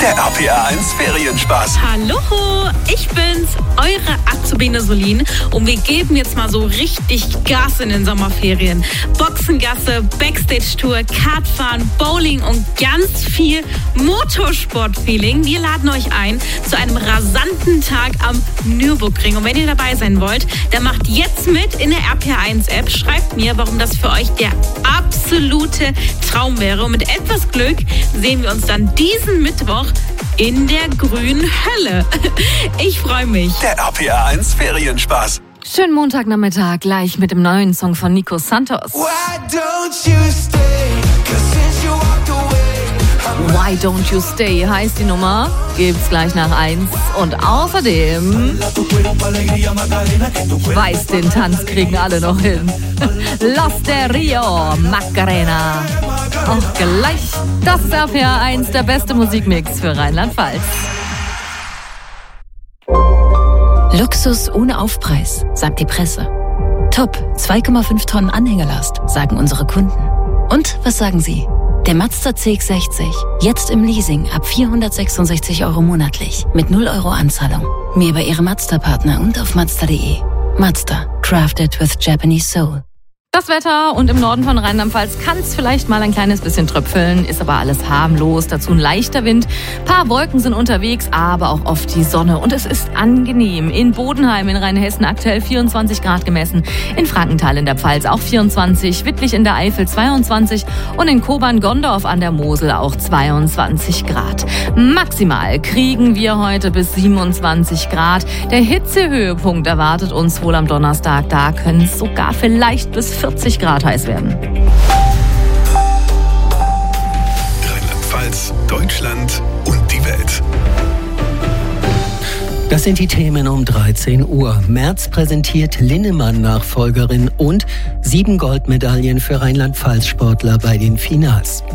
Der RPA 1 Ferienspaß. Hallo, ich bin's, eure Azubine Solin und wir geben jetzt mal so richtig Gas in den Sommerferien. Boxengasse, Backstage-Tour, Kartfahren, Bowling und ganz viel Motorsport-Feeling. Wir laden euch ein zu einem rasanten Tag am Nürburgring. Und wenn ihr dabei sein wollt, dann macht jetzt mit in der RPA 1 App. Schreibt mir, warum das für euch der absolute Traum wäre. Und mit etwas Glück sehen wir uns dann diesen Mittwoch in der grünen Hölle. Ich freue mich. Der RPA 1 Ferienspaß. Schönen Montagnachmittag, gleich mit dem neuen Song von Nico Santos. Why Don't You Stay heißt die Nummer, gibt's gleich nach 1. Und außerdem, ich weiß, den Tanz kriegen alle noch hin. Los de Rio, Macarena. Auch gleich, das ist RPA 1, der beste Musikmix für Rheinland-Pfalz. Luxus ohne Aufpreis, sagt die Presse. Top, 2,5 Tonnen Anhängelast, sagen unsere Kunden. Und was sagen Sie? Der Mazda CX-60, jetzt im Leasing ab 466 € monatlich, mit 0 € Anzahlung. Mehr bei Ihrem Mazda-Partner und auf Mazda.de. Mazda, crafted with Japanese soul. Das Wetter und im Norden von Rheinland-Pfalz kann es vielleicht mal ein kleines bisschen tröpfeln, ist aber alles harmlos. Dazu ein leichter Wind, paar Wolken sind unterwegs, aber auch oft die Sonne. Und es ist angenehm. In Bodenheim in Rheinhessen aktuell 24 Grad gemessen, in Frankenthal in der Pfalz auch 24, Wittlich in der Eifel 22 und in Kobern-Gondorf an der Mosel auch 22 Grad. Maximal kriegen wir heute bis 27 Grad. Der Hitzehöhepunkt erwartet uns wohl am Donnerstag. Da können es sogar vielleicht bis 40 Grad heiß werden. Rheinland-Pfalz, Deutschland und die Welt. Das sind die Themen um 13 Uhr. Merz präsentiert Linnemann-Nachfolgerin und 7 Goldmedaillen für Rheinland-Pfalz-Sportler bei den Finals.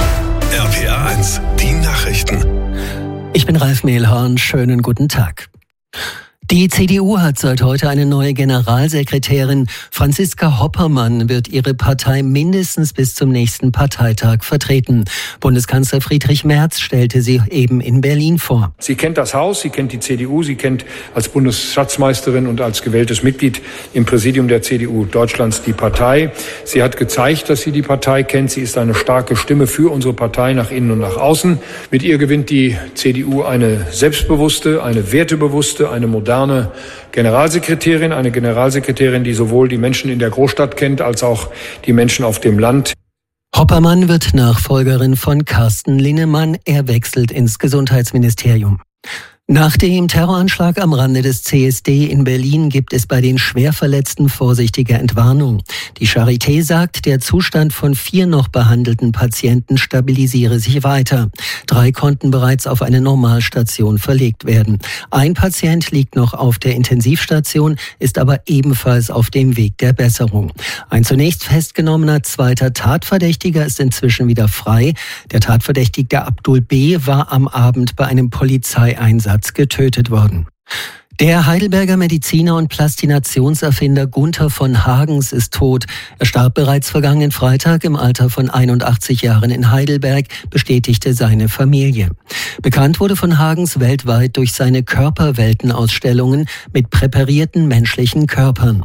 RPA 1, die Nachrichten. Ich bin Ralf Mehlhorn, schönen guten Tag. Die CDU hat seit heute eine neue Generalsekretärin. Franziska Hoppermann wird ihre Partei mindestens bis zum nächsten Parteitag vertreten. Bundeskanzler Friedrich Merz stellte sie eben in Berlin vor. Sie kennt das Haus, sie kennt die CDU, sie kennt als Bundesschatzmeisterin und als gewähltes Mitglied im Präsidium der CDU Deutschlands die Partei. Sie hat gezeigt, dass sie die Partei kennt. Sie ist eine starke Stimme für unsere Partei nach innen und nach außen. Mit ihr gewinnt die CDU eine selbstbewusste, eine wertebewusste, eine moderne Generalsekretärin, eine Generalsekretärin, die sowohl die Menschen in der Großstadt kennt, als auch die Menschen auf dem Land. Hoppermann wird Nachfolgerin von Carsten Linnemann. Er wechselt ins Gesundheitsministerium. Nach dem Terroranschlag am Rande des CSD in Berlin gibt es bei den Schwerverletzten vorsichtige Entwarnung. Die Charité sagt, der Zustand von 4 noch behandelten Patienten stabilisiere sich weiter. 3 konnten bereits auf eine Normalstation verlegt werden. Ein Patient liegt noch auf der Intensivstation, ist aber ebenfalls auf dem Weg der Besserung. Ein zunächst festgenommener 2. Tatverdächtiger ist inzwischen wieder frei. Der Tatverdächtige Abdul B. war am Abend bei einem Polizeieinsatz getötet worden. Der Heidelberger Mediziner und Plastinationserfinder Gunther von Hagens ist tot. Er starb bereits vergangenen Freitag im Alter von 81 Jahren in Heidelberg, bestätigte seine Familie. Bekannt wurde von Hagens weltweit durch seine Körperweltenausstellungen mit präparierten menschlichen Körpern.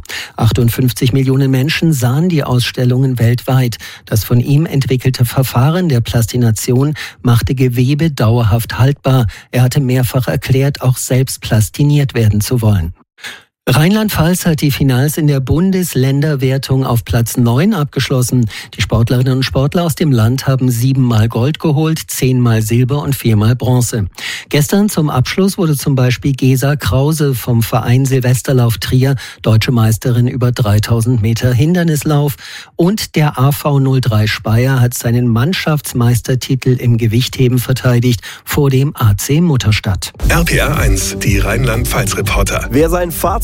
58 Millionen Menschen sahen die Ausstellungen weltweit. Das von ihm entwickelte Verfahren der Plastination machte Gewebe dauerhaft haltbar. Er hatte mehrfach erklärt, auch selbst plastiniert werden zu wollen. Rheinland-Pfalz hat die Finals in der Bundesländerwertung auf Platz 9 abgeschlossen. Die Sportlerinnen und Sportler aus dem Land haben 7-mal Gold geholt, 10-mal Silber und 4-mal Bronze. Gestern zum Abschluss wurde zum Beispiel Gesa Krause vom Verein Silvesterlauf Trier deutsche Meisterin über 3000 Meter Hindernislauf. Und der AV03 Speyer hat seinen Mannschaftsmeistertitel im Gewichtheben verteidigt vor dem AC Mutterstadt. RPA 1, die Rheinland-Pfalz-Reporter. Wer sein Fahrzeug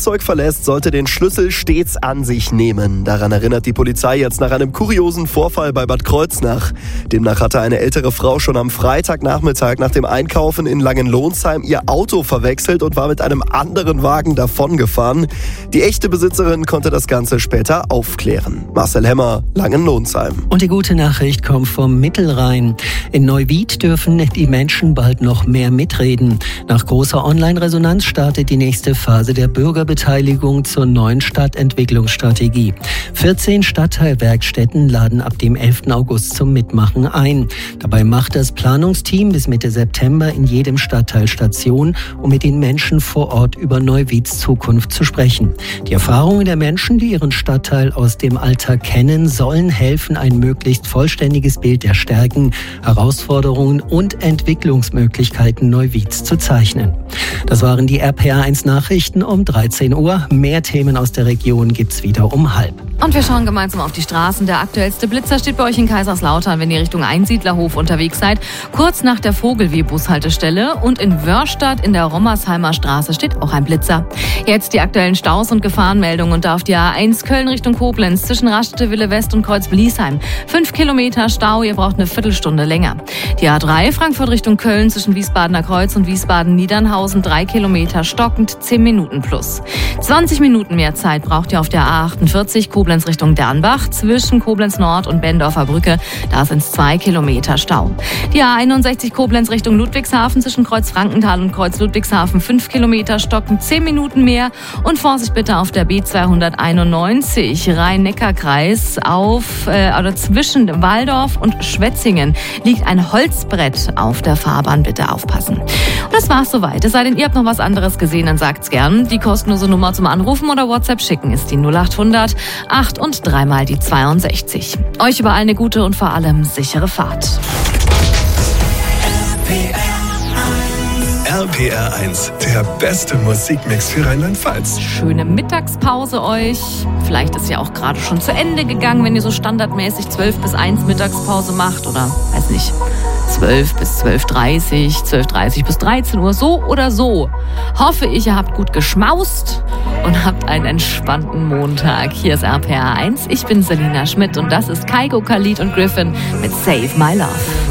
Fahrzeug verlässt, sollte den Schlüssel stets an sich nehmen. Daran erinnert die Polizei jetzt nach einem kuriosen Vorfall bei Bad Kreuznach. Demnach hatte eine ältere Frau schon am Freitagnachmittag nach dem Einkaufen in Langenlohnsheim ihr Auto verwechselt und war mit einem anderen Wagen davongefahren. Die echte Besitzerin konnte das Ganze später aufklären. Marcel Hemmer, Langenlohnsheim. Und die gute Nachricht kommt vom Mittelrhein. In Neuwied dürfen die Menschen bald noch mehr mitreden. Nach großer Online-Resonanz startet die nächste Phase der Bürgerbeteiligung zur neuen Stadtentwicklungsstrategie. 14 Stadtteilwerkstätten laden ab dem 11. August zum Mitmachen ein. Dabei macht das Planungsteam bis Mitte September in jedem Stadtteil Station, um mit den Menschen vor Ort über Neuwieds Zukunft zu sprechen. Die Erfahrungen der Menschen, die ihren Stadtteil aus dem Alltag kennen, sollen helfen, ein möglichst vollständiges Bild der Stärken, Herausforderungen und Entwicklungsmöglichkeiten Neuwieds zu zeichnen. Das waren die RPA1 Nachrichten um 13 Uhr. Mehr Themen aus der Region gibt's wieder um 12:30. Und wir schauen gemeinsam auf die Straßen. Der aktuellste Blitzer steht bei euch in Kaiserslautern, wenn ihr Richtung Einsiedlerhof unterwegs seid. Kurz nach der Vogelweh-Bushaltestelle. Und in Wörstadt in der Rommersheimer Straße steht auch ein Blitzer. Jetzt die aktuellen Staus und Gefahrenmeldungen. Und da auf die A1 Köln Richtung Koblenz zwischen Raststätte West und Kreuz-Bliesheim. 5 Kilometer Stau, ihr braucht eine Viertelstunde länger. Die A3 Frankfurt Richtung Köln zwischen Wiesbadener Kreuz und Wiesbaden-Niedernhausen. 3 Kilometer stockend, 10 Minuten plus. 20 Minuten mehr Zeit braucht ihr auf der A48 Koblenz Richtung Dernbach zwischen Koblenz Nord und Bendorfer Brücke. Da sind es 2 Kilometer Stau. Die A61 Koblenz Richtung Ludwigshafen zwischen Kreuz Frankenthal und Kreuz Ludwigshafen 5 Kilometer stocken, 10 Minuten mehr. Und Vorsicht bitte auf der B291 Rhein-Neckar-Kreis oder zwischen Walldorf und Schwetzingen liegt ein Holzbrett auf der Fahrbahn. Bitte aufpassen. Und das war's soweit. Es sei denn, ihr habt noch was anderes gesehen, dann sagt's gern. Die kostenlose Nummer zum Anrufen oder WhatsApp schicken ist die 0800 8 und 3 mal die 62. Euch überall eine gute und vor allem sichere Fahrt. RPR1, der beste Musikmix für Rheinland-Pfalz. Schöne Mittagspause euch. Vielleicht ist ja auch gerade schon zu Ende gegangen, wenn ihr so standardmäßig 12 bis 1 Mittagspause macht oder, weiß nicht, 12 bis 12:30, 12:30 bis 13 Uhr, so oder so. Hoffe ich, ihr habt gut geschmaust und habt einen entspannten Montag. Hier ist RPR1. Ich bin Selina Schmidt und das ist Kygo, Khalid und Griffin mit Save My Love.